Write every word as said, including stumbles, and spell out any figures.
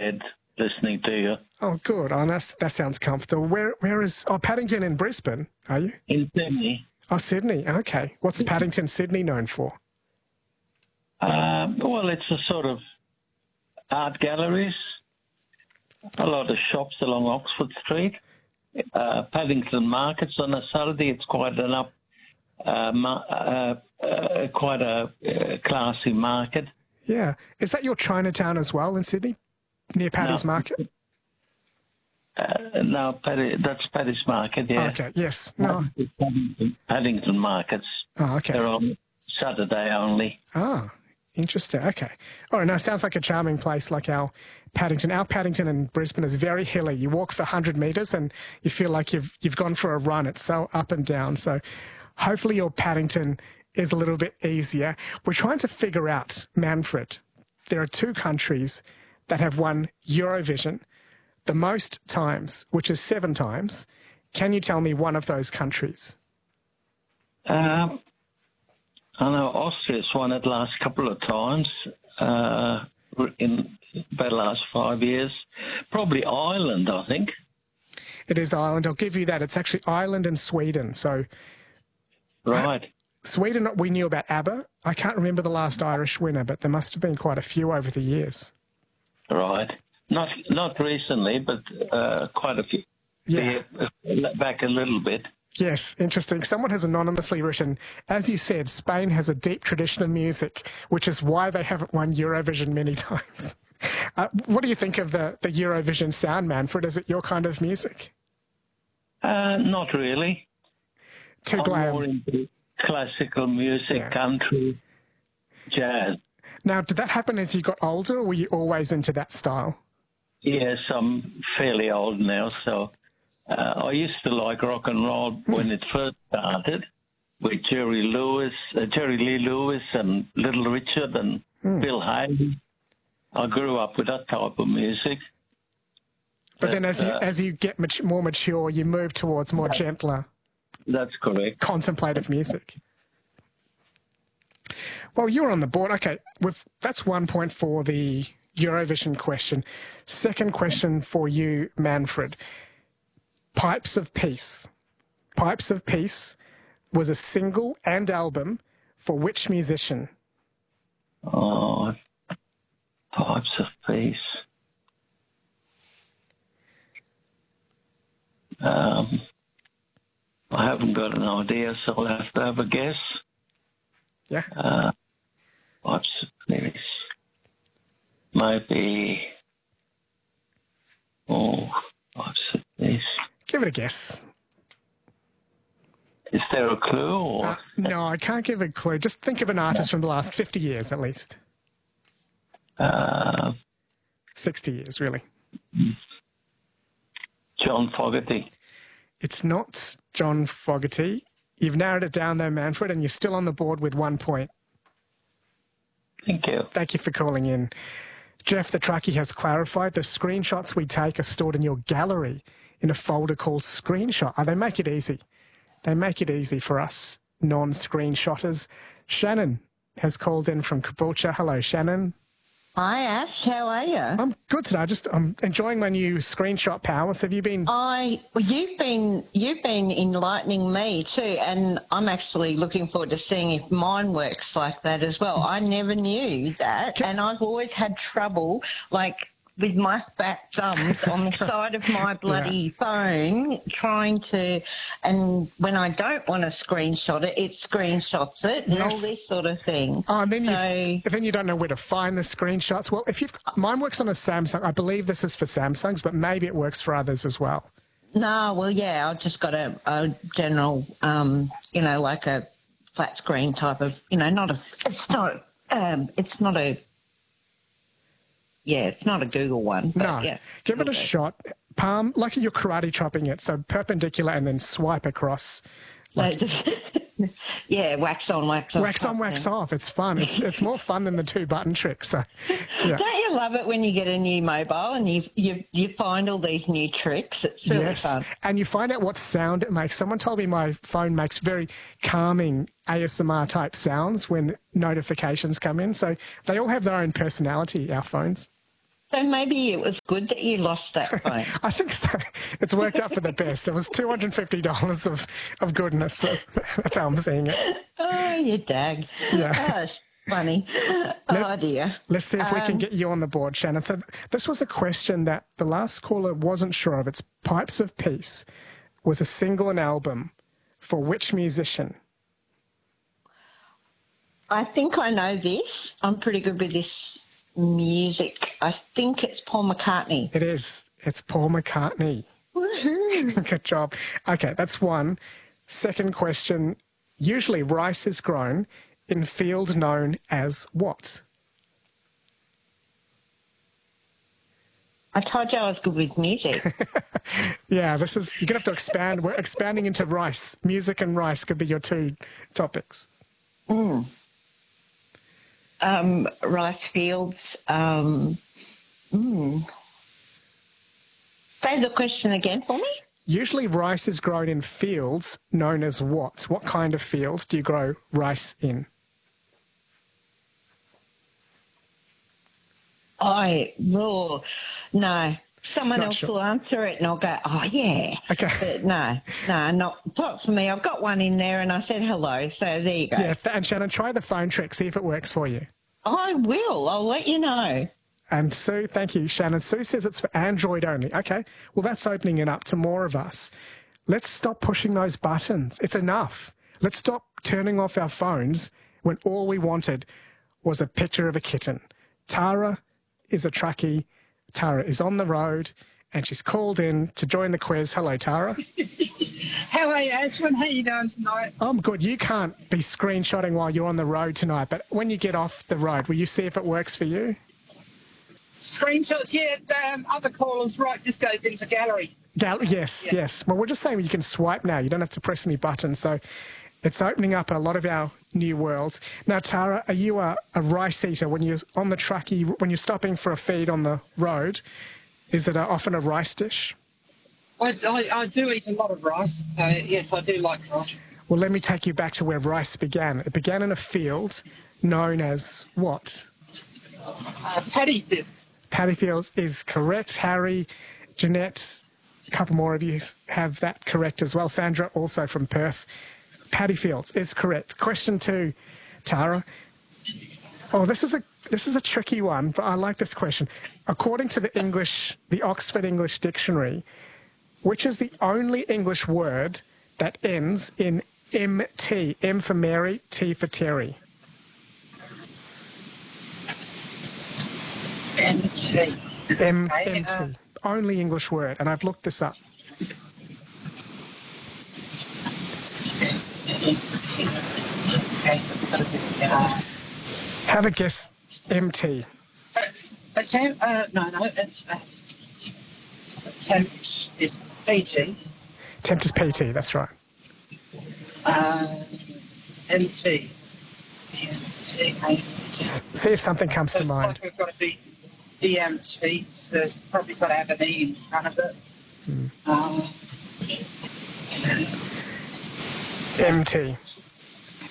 bed listening to you. Oh, good. Oh, that's, that sounds comfortable. Where Where is... Oh, Paddington in Brisbane, are you? In Sydney. Oh, Sydney. Okay. What's Paddington, Sydney known for? Um, well, it's a sort of art galleries, a lot of shops along Oxford Street, uh, Paddington markets on a Saturday. It's quite an up, uh, ma- uh, uh, quite a uh, classy market. Yeah. Is that your Chinatown as well in Sydney, near Paddy's No. Market? Uh, no, Paddy, that's Paddy's Market, yeah. Okay, yes. No. Paddington, Paddington markets. Oh, okay. They're on Saturday only. Ah, interesting. Okay. All right, now sounds like a charming place like our Paddington. Our Paddington in Brisbane is very hilly. You walk for one hundred metres and you feel like you've you've gone for a run. It's so up and down. So hopefully your Paddington is a little bit easier. We're trying to figure out, Manfred, there are two countries that have won Eurovision the most times, which is seven times. Can you tell me one of those countries? Um, I know Austria's won it last couple of times uh, in about the last five years. Probably Ireland, I think. It is Ireland. I'll give you that. It's actually Ireland and Sweden. So, Right. uh, Sweden, we knew about ABBA. I can't remember the last Irish winner, but there must have been quite a few over the years. Right. Not not recently, but uh, quite a few. Yeah. Yeah, back a little bit. Yes, interesting. Someone has anonymously written, as you said, Spain has a deep tradition of music, which is why they haven't won Eurovision many times. Uh, what do you think of the, the Eurovision sound, Manfred? Is it your kind of music? Uh, not really. Too I'm glam. more into classical music, Yeah. country, jazz. Now, did that happen as you got older, or were you always into that style? Yes, I'm fairly old now, so uh, I used to like rock and roll when it first started with Jerry Lewis, uh, Jerry Lee Lewis and Little Richard and Mm. Bill Haley. I grew up with that type of music. But then as you, uh, as you get mat- more mature, you move towards more gentler, That's correct. contemplative music. Well, you're on the board. Okay, with, that's one point for the Eurovision question. Second question for you, Manfred. Pipes of Peace. Pipes of Peace was a single and album for which musician? Oh, Pipes of Peace. Um, I haven't got an idea, so I'll have to have a guess. Yeah. Uh, Pipes of Peace. Maybe. Oh, Pipes of Peace. Give it a guess. Is there a clue? Or? Uh, no, I can't give a clue. Just think of an artist from the last fifty years at least. Uh, sixty years, really. John Fogerty. It's not John Fogerty. You've narrowed it down though, Manfred, and you're still on the board with one point. Thank you. Thank you for calling in. Jeff the Truckie has clarified the screenshots we take are stored in your gallery in a folder called Screenshot. Oh, they make it easy. They make it easy for us non-screenshotters. Shannon has called in from Caboolture. Hello, Shannon. Hi, Ash. How are you? I'm good today. I just I'm enjoying my new screenshot powers. Have you been? I well, you've been you've been enlightening me too, and I'm actually looking forward to seeing if mine works like that as well. I never knew that, and I've always had trouble, like with my fat thumbs on the side of my bloody Yeah. phone, trying to, and when I don't want to screenshot it, it screenshots it, and Yes. all this sort of thing. Oh, and then so, you then you don't know where to find the screenshots. Well, if you've mine works on a Samsung. I believe this is for Samsungs, but maybe it works for others as well. No, well, yeah, I've just got a, a general, um, you know, like a flat screen type of, you know, not a, it's not, um, it's not a, yeah, it's not a Google one. But No, yeah, give it a okay. shot. Palm, like you're karate chopping it, so perpendicular and then swipe across. Like, yeah, wax on, wax off. wax on, type wax thing. off. It's fun. It's it's more fun than the two button trick. So, yeah. Don't you love it when you get a new mobile and you you you find all these new tricks? It's really Yes, fun. and you find out what sound it makes. Someone told me my phone makes very calming A S M R type sounds when notifications come in. So they all have their own personality, our phones. So maybe it was good that you lost that phone. I think so. It's worked out for the best. It was two hundred fifty dollars of, of goodness. That's, that's how I'm seeing it. Oh, you dag. Yeah. Oh, it's funny. Let, oh, dear. Let's see if um, we can get you on the board, Shannon. So this was a question that the last caller wasn't sure of. It's Pipes of Peace was a single and album for which musician? I think I know this. I'm pretty good with this music. I think it's Paul McCartney. It is. It's Paul McCartney. Woohoo. Good job. Okay, that's one. Second question. Usually rice is grown in fields known as what? I told you I was good with music. Yeah, this is, you're going to have to expand. We're expanding into rice. Music and rice could be your two topics. Mm. Um, rice fields. Um, mm. Say the question again for me. Usually rice is grown in fields known as what? What kind of fields do you grow rice in? I will. No. Someone Not else sure. will answer it and I'll go, oh, yeah. Okay. But no, no, not, not for me. I've got one in there and I said hello, so there you go. Yeah, and Shannon, try the phone trick, see if it works for you. I will. I'll let you know. And Sue, thank you, Shannon. Sue says it's for Android only. Okay, well, that's opening it up to more of us. Let's stop pushing those buttons. It's enough. Let's stop turning off our phones when all we wanted was a picture of a kitten. Tara is a truckie. Tara is on the road and she's called in to join the quiz. Hello, Tara. How are you, Ashwin? How are you doing tonight? I'm good. You can't be screenshotting while you're on the road tonight, but when you get off the road, will you see if it works for you? Screenshots, yeah. Um, other callers, right, this goes into gallery. Gal- yes, Yeah. yes. Well, we're just saying you can swipe now. You don't have to press any buttons. So it's opening up a lot of our new worlds. Now, Tara, are you a, a rice eater when you're on the truckie, when you're stopping for a feed on the road? Is it a, often a rice dish? I, I, I do eat a lot of rice. Uh, yes, I do like rice. Well, let me take you back to where rice began. It began in a field known as what? Uh, paddy fields. Paddy fields is correct. Harry, Jeanette, a couple more of you have that correct as well. Sandra, also from Perth. Paddy fields is correct. Question two, Tara. Oh, this is a this is a tricky one, but I like this question. According to the English, the Oxford English Dictionary, which is the only English word that ends in M T? M for Mary, T for Terry. M T. M Okay, M T. uh, Only English word, and I've looked this up. Okay, so it's got to be, uh, Have a guess. M T. a temp, uh, no, no, it's, uh, temps is P G. Temp is P T, that's right. Uh, M T. M T, A M T. See if something comes So to it's mind. like we've got to be E M T, so it's probably got to have an E in front of it. Hmm. Um, M T.